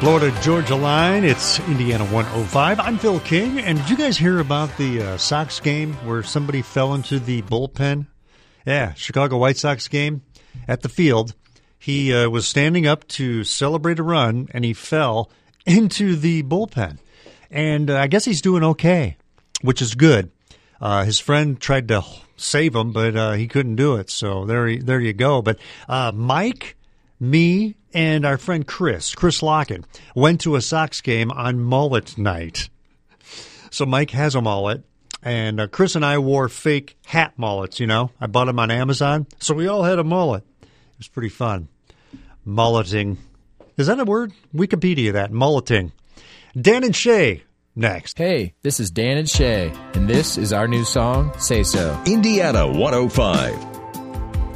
Florida-Georgia line. It's Indiana 105. I'm Phil King. And did you guys hear about the Sox game where somebody fell into the bullpen? Yeah, Chicago White Sox game at the field. He was standing up to celebrate a run, and he fell into the bullpen. And I guess he's doing okay, which is good. His friend tried to save him, but he couldn't do it. So there you go. But Mike, me, and our friend Chris Lockett, went to a Sox game on mullet night. So Mike has a mullet, and Chris and I wore fake hat mullets, you know. I bought them on Amazon, so we all had a mullet. It was pretty fun. Mulleting. Is that a word? Wikipedia that. Mulleting. Dan and Shay next. Hey, this is Dan and Shay, and this is our new song, Say So. Indiana 105.